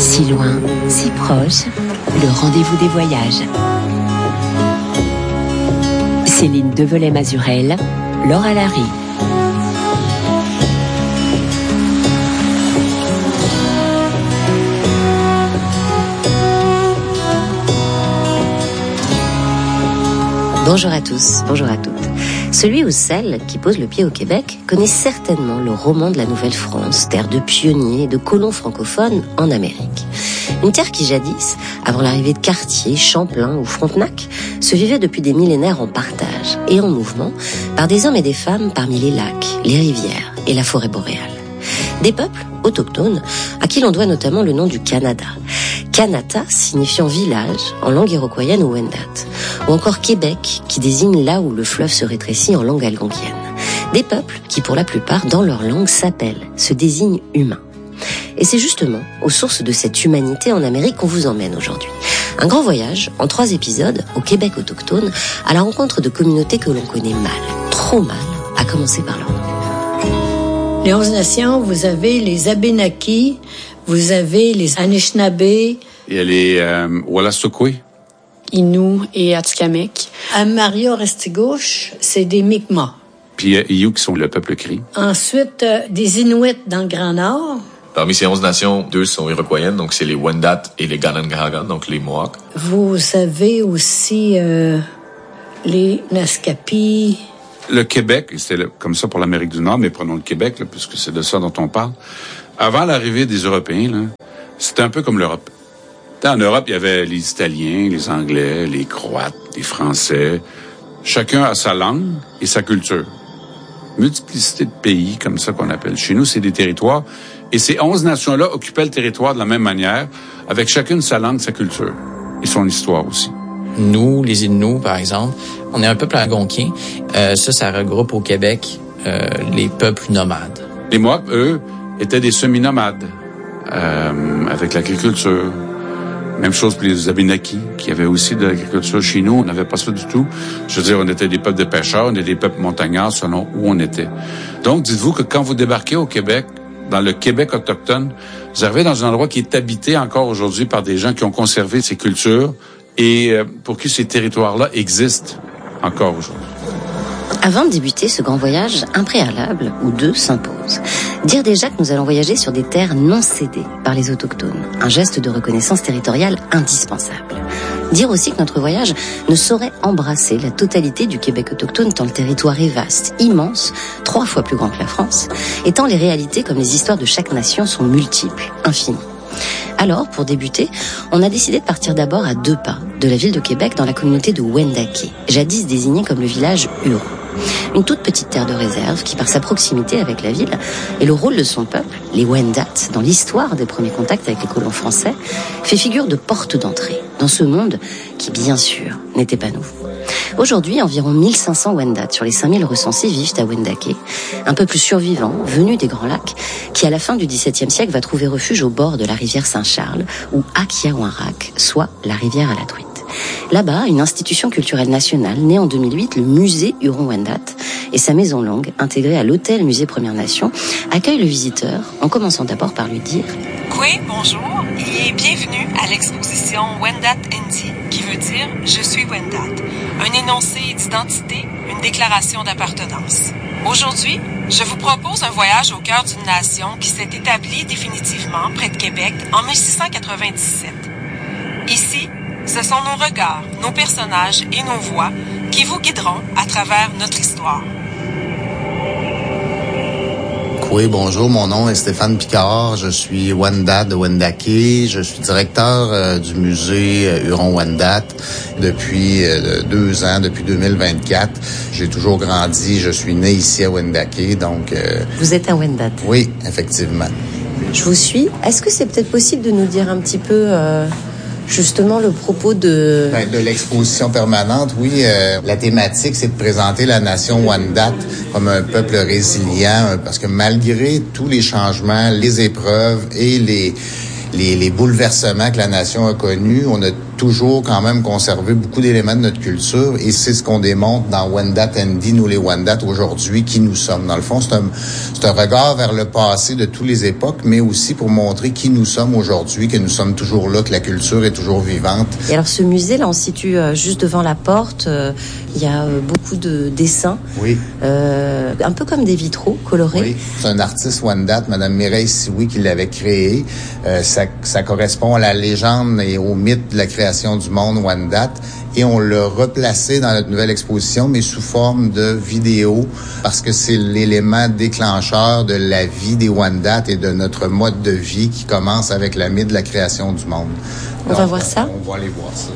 Si loin, si proche, le rendez-vous des voyages. Céline Develay-Mazurel, Laura Larry. Bonjour à tous, bonjour à toutes. Celui ou celle qui pose le pied au Québec connaît certainement le roman de la Nouvelle-France, terre de pionniers et de colons francophones en Amérique. Une terre qui jadis, avant l'arrivée de Cartier, Champlain ou Frontenac, se vivait depuis des millénaires en partage et en mouvement par des hommes et des femmes parmi les lacs, les rivières et la forêt boréale. Des peuples autochtones à qui l'on doit notamment le nom du Canada. Kanata signifiant village en langue iroquoienne ou Wendat, ou encore Québec qui désigne là où le fleuve se rétrécit en langue algonquienne. Des peuples qui pour la plupart dans leur langue s'appellent, se désignent humains. Et c'est justement aux sources de cette humanité en Amérique qu'on vous emmène aujourd'hui. Un grand voyage en 3 épisodes au Québec autochtone à la rencontre de communautés que l'on connaît mal, trop mal, à commencer par leur nom. Les 11 nations, vous avez les Abénaquis, vous avez les Anishinabés. Il y a les Wolastoqui. Innu et Atikamekw. À Maria-Restigouche, c'est des Mi'kmaq. Puis Iou qui sont le peuple cri. Ensuite, des Inuits dans le Grand Nord. Parmi ces 11 nations, 2 sont iroquoiennes, donc c'est les Wendat et les Ganangaraga, donc les Mohawks. Vous avez aussi les Naskapi. Le Québec, c'était comme ça pour l'Amérique du Nord, mais prenons le Québec, là, puisque c'est de ça dont on parle. Avant l'arrivée des Européens, là, c'était un peu comme l'Europe. En Europe, il y avait les Italiens, les Anglais, les Croates, les Français. Chacun a sa langue et sa culture. Multiplicité de pays, comme ça qu'on appelle. Chez nous, c'est des territoires. Et ces 11 nations-là occupaient le territoire de la même manière, avec chacune sa langue, sa culture. Et son histoire aussi. Nous, les Inuits, par exemple, on est un peuple algonquin. Ça regroupe au Québec les peuples nomades. Les Mohawks, eux, étaient des semi-nomades, avec l'agriculture. Même chose pour les Abénaquis, qui avaient aussi de l'agriculture. Chez nous, on n'avait pas ça du tout. Je veux dire, on était des peuples de pêcheurs, on était des peuples montagnards selon où on était. Donc, dites-vous que quand vous débarquez au Québec, dans le Québec autochtone, vous arrivez dans un endroit qui est habité encore aujourd'hui par des gens qui ont conservé ces cultures et pour qui ces territoires-là existent encore aujourd'hui. Avant de débuter ce grand voyage, un préalable, ou 2, s'impose. Dire déjà que nous allons voyager sur des terres non cédées par les autochtones, un geste de reconnaissance territoriale indispensable. Dire aussi que notre voyage ne saurait embrasser la totalité du Québec autochtone tant le territoire est vaste, immense, 3 fois plus grand que la France, et tant les réalités comme les histoires de chaque nation sont multiples, infinies. Alors, pour débuter, on a décidé de partir d'abord à 2 pas de la ville de Québec dans la communauté de Wendake, jadis désignée comme le village Huron. Une toute petite terre de réserve qui, par sa proximité avec la ville et le rôle de son peuple, les Wendat, dans l'histoire des premiers contacts avec les colons français, fait figure de porte d'entrée dans ce monde qui, bien sûr, n'était pas nouveau. Aujourd'hui, environ 1500 Wendat sur les 5000 recensés vivent à Wendake, un peuple survivant, venu des Grands Lacs, qui à la fin du XVIIe siècle va trouver refuge au bord de la rivière Saint-Charles, ou Akiawarak, soit la rivière à la truite. Là-bas, une institution culturelle nationale, née en 2008, le musée Huron-Wendat, et sa maison longue, intégrée à l'hôtel Musée Première Nation, accueille le visiteur en commençant d'abord par lui dire « Oui, bonjour et bienvenue à l'exposition Wendat Indi, qui veut dire « Je suis Wendat », un énoncé d'identité, une déclaration d'appartenance. Aujourd'hui, je vous propose un voyage au cœur d'une nation qui s'est établie définitivement près de Québec en 1697. Ici, ce sont nos regards, nos personnages et nos voix qui vous guideront à travers notre histoire. Oui, bonjour, mon nom est Stéphane Picard, je suis Wendat de Wendake, je suis directeur du musée Huron-Wendat depuis 2 ans, depuis 2024. J'ai toujours grandi, je suis né ici à Wendake, donc... Vous êtes un Wendat? Oui, effectivement. Je vous suis. Est-ce que c'est peut-être possible de nous dire un petit peu... justement le propos de l'exposition permanente, oui. La thématique, c'est de présenter la nation Wendat comme un peuple résilient, parce que malgré tous les changements, les épreuves et les bouleversements que la nation a connus, on a toujours quand même conservé beaucoup d'éléments de notre culture et c'est ce qu'on démontre dans Wendat Andy, nous les Wendat aujourd'hui, qui nous sommes. Dans le fond, c'est un regard vers le passé de toutes les époques, mais aussi pour montrer qui nous sommes aujourd'hui, que nous sommes toujours là, que la culture est toujours vivante. Et alors ce musée, là, on se situe juste devant la porte. Il y a beaucoup de dessins. Oui. Un peu comme des vitraux colorés. Oui. C'est un artiste Wendat, Madame Mireille Sioui, qui l'avait créé. Ça correspond à la légende et au mythe de la création du monde Wendat. Et on l'a replacé dans notre nouvelle exposition, mais sous forme de vidéo, parce que c'est l'élément déclencheur de la vie des Wendat et de notre mode de vie qui commence avec la mythe de la création du monde. On va voir ça? On va aller voir ça.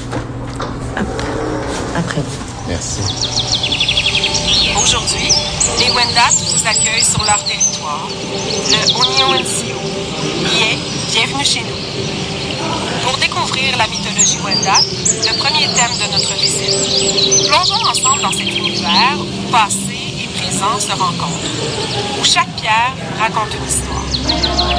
Après. Merci. Aujourd'hui, les Wendat vous accueillent sur leur territoire, le Onionensio, qui est Bienvenue chez nous. Pour découvrir la mythologie Wendat, le premier thème de notre visite, plongeons ensemble dans cet univers où passé et présent se rencontrent, où chaque pierre raconte une histoire.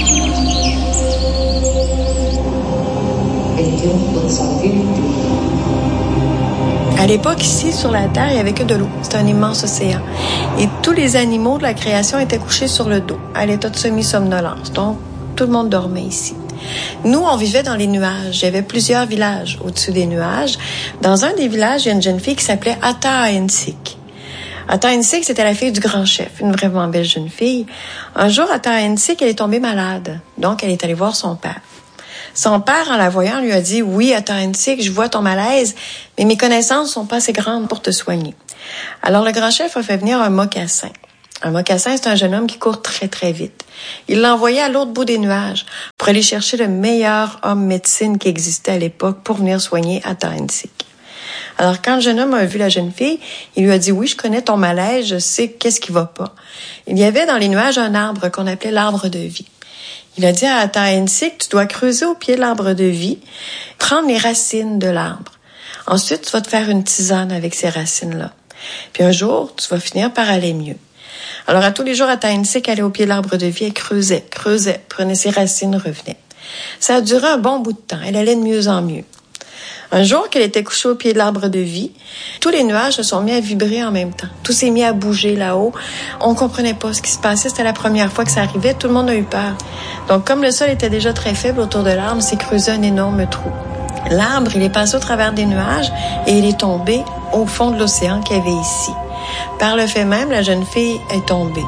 À l'époque, ici, sur la Terre, il n'y avait que de l'eau. C'était un immense océan. Et tous les animaux de la création étaient couchés sur le dos, à l'état de semi-somnolence. Donc, tout le monde dormait ici. Nous, on vivait dans les nuages. Il y avait plusieurs villages au-dessus des nuages. Dans un des villages, il y a une jeune fille qui s'appelait Ata-Ensik. Ata-Ensik, c'était la fille du grand chef, une vraiment belle jeune fille. Un jour, Ata-Ensik, elle est tombée malade. Donc, elle est allée voir son père. Son père, en la voyant, lui a dit « Oui, Ata-Ensik, je vois ton malaise, mais mes connaissances sont pas assez grandes pour te soigner. » Alors, le grand chef a fait venir un mocassin. Un mocassin, c'est un jeune homme qui court très, très vite. Il l'a envoyé à l'autre bout des nuages pour aller chercher le meilleur homme médecine qui existait à l'époque pour venir soigner Ata-Ensik. Alors, quand le jeune homme a vu la jeune fille, il lui a dit « Oui, je connais ton malaise, je sais qu'est-ce qui va pas. » Il y avait dans les nuages un arbre qu'on appelait l'arbre de vie. Il a dit à Ata-Ensik, tu dois creuser au pied de l'arbre de vie, prendre les racines de l'arbre. Ensuite, tu vas te faire une tisane avec ces racines-là. Puis un jour, tu vas finir par aller mieux. Alors, à tous les jours, Ata-Ensik allait au pied de l'arbre de vie, elle creusait, prenait ses racines, revenait. Ça a duré un bon bout de temps. Elle allait de mieux en mieux. Un jour qu'elle était couchée au pied de l'arbre de vie, tous les nuages se sont mis à vibrer en même temps. Tout s'est mis à bouger là-haut. On comprenait pas ce qui se passait. C'était la première fois que ça arrivait. Tout le monde a eu peur. Donc, comme le sol était déjà très faible autour de l'arbre, s'est creusé un énorme trou. L'arbre, il est passé au travers des nuages et il est tombé au fond de l'océan qu'il y avait ici. Par le fait même, la jeune fille est tombée.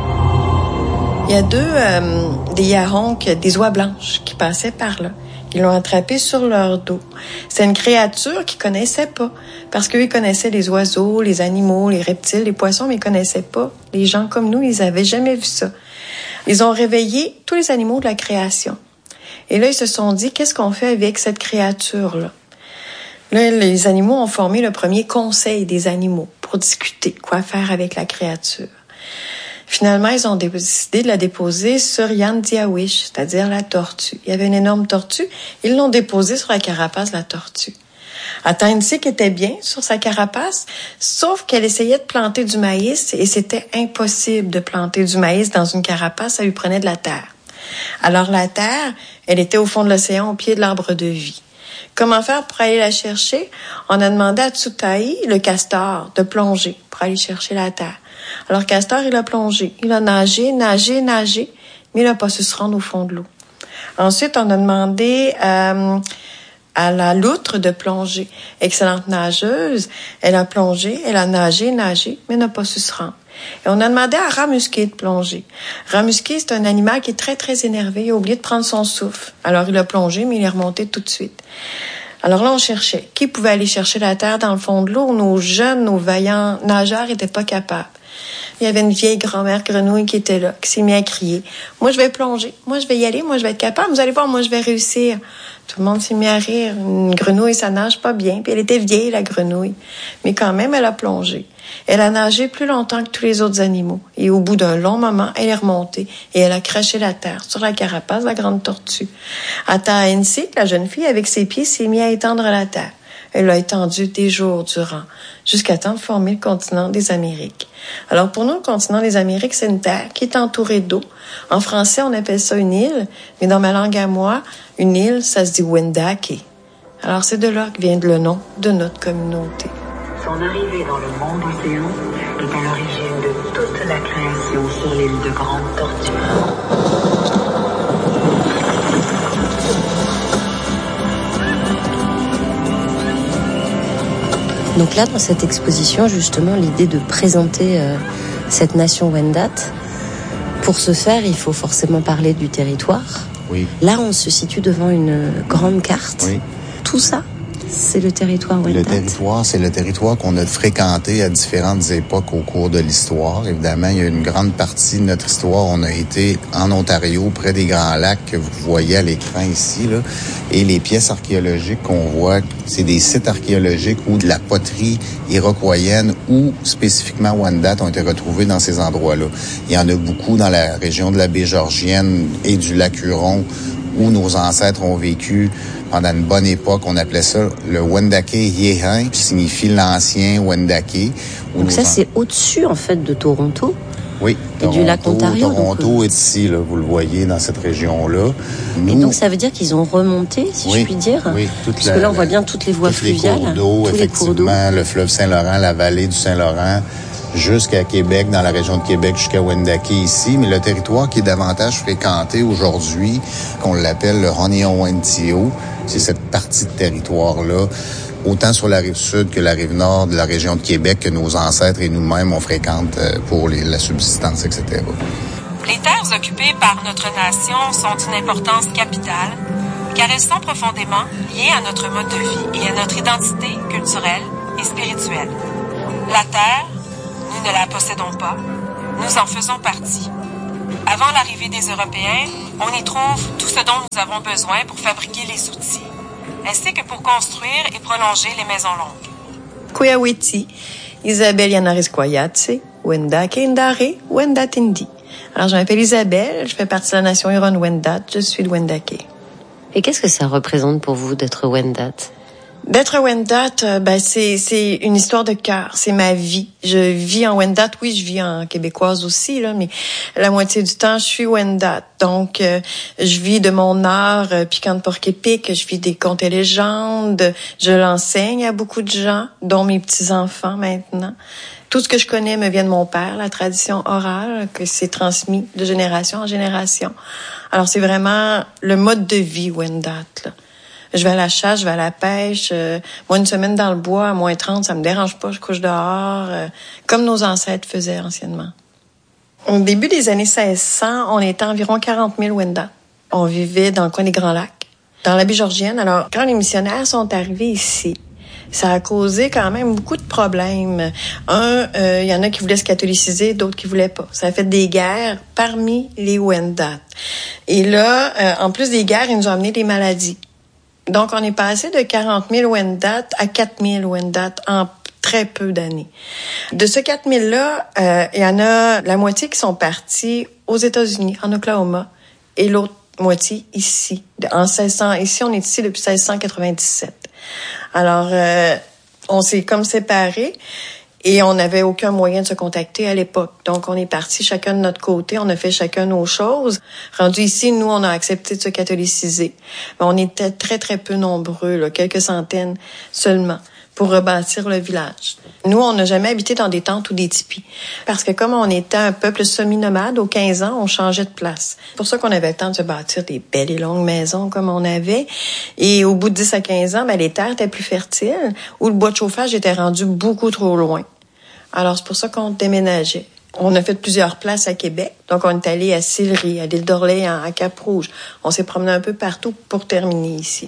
Il y a des yaronks, des oies blanches qui passaient par là. Ils l'ont attrapé sur leur dos. C'est une créature qu'ils connaissaient pas. Parce qu'eux, ils connaissaient les oiseaux, les animaux, les reptiles, les poissons, mais ils connaissaient pas. Les gens comme nous, ils avaient jamais vu ça. Ils ont réveillé tous les animaux de la création. Et là, ils se sont dit, qu'est-ce qu'on fait avec cette créature-là? Là, les animaux ont formé le premier conseil des animaux pour discuter quoi faire avec la créature. Finalement, ils ont décidé de la déposer sur Yandiawish, c'est-à-dire la tortue. Il y avait une énorme tortue. Ils l'ont déposée sur la carapace de la tortue. Ata-Ensik était bien sur sa carapace, sauf qu'elle essayait de planter du maïs et c'était impossible de planter du maïs dans une carapace, ça lui prenait de la terre. Alors la terre, elle était au fond de l'océan, au pied de l'arbre de vie. Comment faire pour aller la chercher? On a demandé à Tsutai, le castor, de plonger pour aller chercher la terre. Alors Castor, il a plongé. Il a nagé, mais il n'a pas su se rendre au fond de l'eau. Ensuite, on a demandé à la loutre de plonger. Excellente nageuse, elle a plongé, elle a nagé, mais n'a pas su se rendre. Et on a demandé à rat musqué de plonger. Rat musqué, c'est un animal qui est très, très énervé. Il a oublié de prendre son souffle. Alors, il a plongé, mais il est remonté tout de suite. Alors là, on cherchait. Qui pouvait aller chercher la terre dans le fond de l'eau? Nos jeunes, nos vaillants nageurs n'étaient pas capables. Il y avait une vieille grand-mère grenouille qui était là, qui s'est mise à crier. Moi, je vais plonger. Moi, je vais y aller. Moi, je vais être capable. Vous allez voir, moi, je vais réussir. Tout le monde s'est mis à rire. Une grenouille, ça nage pas bien. Puis elle était vieille, la grenouille. Mais quand même, elle a plongé. Elle a nagé plus longtemps que tous les autres animaux. Et au bout d'un long moment, elle est remontée et elle a craché la terre sur la carapace de la grande tortue. Ata-Ensik, la jeune fille, avec ses pieds, s'est mise à étendre la terre. Elle l'a étendue des jours durant, jusqu'à temps de former le continent des Amériques. Alors pour nous, le continent des Amériques, c'est une terre qui est entourée d'eau. En français, on appelle ça une île, mais dans ma langue à moi, une île, ça se dit Wendake. Alors, c'est de là que vient le nom de notre communauté. Son arrivée dans le monde océan est à l'origine de toute la création sur l'île de Grande Tortue. Donc là, dans cette exposition, justement, l'idée de présenter cette nation Wendat, pour ce faire, il faut forcément parler du territoire. Oui. Là, on se situe devant une grande carte. Oui. Tout ça, c'est le territoire Wendat. Le territoire, c'est le territoire qu'on a fréquenté à différentes époques au cours de l'histoire. Évidemment, il y a une grande partie de notre histoire. On a été en Ontario, près des Grands Lacs que vous voyez à l'écran ici, là. Et les pièces archéologiques qu'on voit, c'est des sites archéologiques où de la poterie iroquoienne ou spécifiquement Wendat ont été retrouvés dans ces endroits-là. Il y en a beaucoup dans la région de la baie Georgienne et du lac Huron où nos ancêtres ont vécu pendant une bonne époque. On appelait ça le Wendake Yehin, qui signifie l'ancien Wendake. Donc ça, c'est au-dessus, en fait, de Toronto. Oui, et du lac Ontario. Toronto est ici, là, vous le voyez, dans cette région-là. Et donc, ça veut dire qu'ils ont remonté, si je puis dire? Oui, parce que là, on voit bien toutes les voies fluviales. Les cours d'eau, effectivement, le fleuve Saint-Laurent, la vallée du Saint-Laurent, jusqu'à Québec, dans la région de Québec, jusqu'à Wendake ici. Mais le territoire qui est davantage fréquenté aujourd'hui, qu'on l'appelle le Honeohentio, c'est cette partie de territoire-là, autant sur la rive sud que la rive nord de la région de Québec, que nos ancêtres et nous-mêmes, on fréquente pour la subsistance, etc. Les terres occupées par notre nation sont d'une importance capitale, car elles sont profondément liées à notre mode de vie et à notre identité culturelle et spirituelle. La terre, nous ne la possédons pas, nous en faisons partie. Avant l'arrivée des Européens, on y trouve tout ce dont nous avons besoin pour fabriquer les outils, ainsi que pour construire et prolonger les maisons longues. Kuyawiti, Isabelle Yanariskwayatse, Wendake Indare, Wendat Indi. Alors, je m'appelle Isabelle, je fais partie de la nation Huron-Wendat, je suis de Wendake. Et qu'est-ce que ça représente pour vous d'être Wendat? D'être Wendat, c'est une histoire de cœur, c'est ma vie. Je vis en Wendat, oui, je vis en québécoise aussi, là, mais la moitié du temps, je suis Wendat. Donc, je vis de mon art piquant porc-épic, je vis des contes et légendes, je l'enseigne à beaucoup de gens, dont mes petits-enfants maintenant. Tout ce que je connais me vient de mon père, la tradition orale, que c'est transmis de génération en génération. Alors, c'est vraiment le mode de vie Wendat, là. Je vais à la chasse, je vais à la pêche. Moi, une semaine dans le bois, à moins 30, ça me dérange pas. Je couche dehors, comme nos ancêtres faisaient anciennement. Au début des années 1600, on était environ 40 000 Wendat. On vivait dans le coin des Grands Lacs, dans la baie Georgienne. Alors, quand les missionnaires sont arrivés ici, ça a causé quand même beaucoup de problèmes. Il y en a qui voulaient se catholiciser, d'autres qui voulaient pas. Ça a fait des guerres parmi les Wendat. Et là, en plus des guerres, ils nous ont amené des maladies. Donc, on est passé de 40 000 Wendat à 4 000 Wendat en très peu d'années. De ce 4 000-là, il y en a la moitié qui sont partis aux États-Unis, en Oklahoma, et l'autre moitié ici. En 1600, ici, on est ici depuis 1697. Alors, on s'est comme séparés. Et on n'avait aucun moyen de se contacter à l'époque. Donc, on est partis chacun de notre côté. On a fait chacun nos choses. Rendu ici, nous, on a accepté de se catholiciser. Mais on était très, très peu nombreux, là, quelques centaines seulement, pour rebâtir le village. Nous, on n'a jamais habité dans des tentes ou des tipis. Parce que comme on était un peuple semi-nomade, aux 15 ans, on changeait de place. C'est pour ça qu'on avait le temps de se bâtir des belles et longues maisons comme on avait. Et au bout de 10 à 15 ans, les terres étaient plus fertiles, ou le bois de chauffage était rendu beaucoup trop loin. Alors, c'est pour ça qu'on déménageait. On a fait plusieurs places à Québec. Donc, on est allé à Sillery, à l'île d'Orléans, à Cap-Rouge. On s'est promené un peu partout pour terminer ici.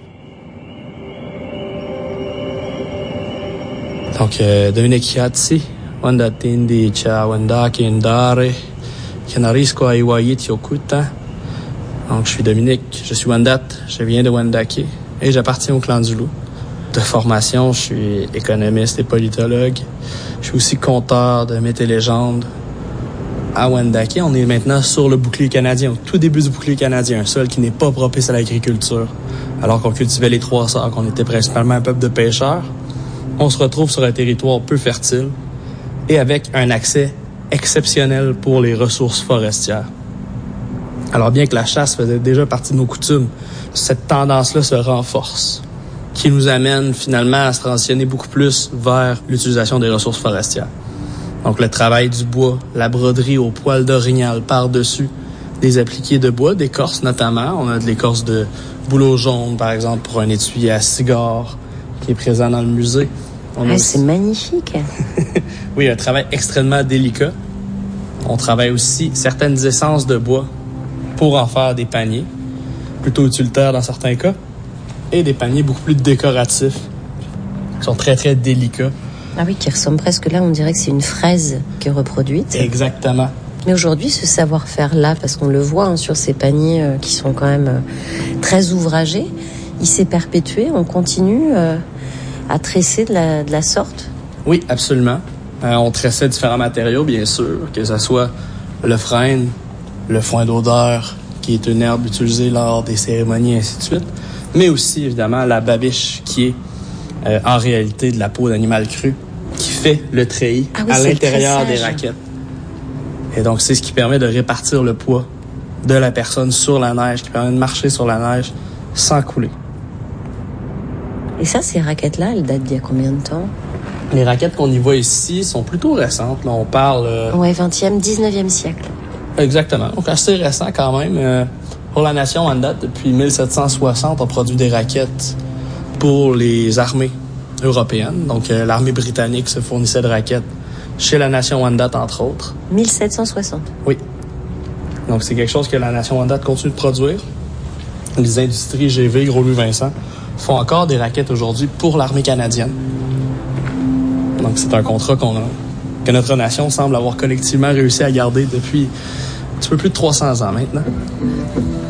Donc, Dominique Yatsi, Wendat Indi, Cha Wendake Indare, Yanariskwayatse Yokuta. Donc, je suis Dominique, je suis Wendat, je viens de Wendake et j'appartiens au clan du Loup. De formation, je suis économiste et politologue. Je suis aussi conteur de mythes et légendes. À Wendake, on est maintenant sur le bouclier canadien, au tout début du bouclier canadien, un sol qui n'est pas propice à l'agriculture. Alors qu'on cultivait les Trois Sœurs, qu'on était principalement un peuple de pêcheurs, on se retrouve sur un territoire peu fertile et avec un accès exceptionnel pour les ressources forestières. Alors bien que la chasse faisait déjà partie de nos coutumes, cette tendance-là se renforce. qui nous amène finalement à se transitionner beaucoup plus vers l'utilisation des ressources forestières. Donc le travail du bois, la broderie au poil d'orignal par-dessus, des appliqués de bois, d'écorce notamment. On a de l'écorce de bouleau jaune, par exemple, pour un étui à cigare qui est présent dans le musée. C'est magnifique. Oui, un travail extrêmement délicat. On travaille aussi certaines essences de bois pour en faire des paniers, plutôt utilitaires dans certains cas, et des paniers beaucoup plus décoratifs, qui sont très, très délicats. Ah oui, qui ressemble presque là, on dirait que c'est une fraise qui est reproduite. Exactement. Mais aujourd'hui, ce savoir-faire-là, parce qu'on le voit sur ces paniers qui sont quand même très ouvragés, il s'est perpétué, on continue à tresser de la sorte? Oui, absolument. On tressait différents matériaux, bien sûr, que ce soit le frêne, le foin d'odeur, qui est une herbe utilisée lors des cérémonies, et ainsi de suite, mais aussi, évidemment, la babiche, qui est en réalité de la peau d'animal cru, qui fait le treillis à l'intérieur des raquettes. Et donc, c'est ce qui permet de répartir le poids de la personne sur la neige, qui permet de marcher sur la neige sans couler. Et ça, ces raquettes-là, elles datent d'il y a combien de temps? Les raquettes qu'on y voit ici sont plutôt récentes. Là, on parle... 20e, 19e siècle. Exactement. Donc, assez récent quand même. Pour la nation Wendat, depuis 1760, on produit des raquettes pour les armées européennes. Donc, l'armée britannique se fournissait de raquettes chez la nation Wendat, entre autres. 1760? Oui. Donc, c'est quelque chose que la nation Wendat continue de produire. Les industries GV, Gros-Louis-Vincent, font encore des raquettes aujourd'hui pour l'armée canadienne. Donc, c'est un contrat que notre nation semble avoir collectivement réussi à garder depuis un petit peu plus de 300 ans maintenant.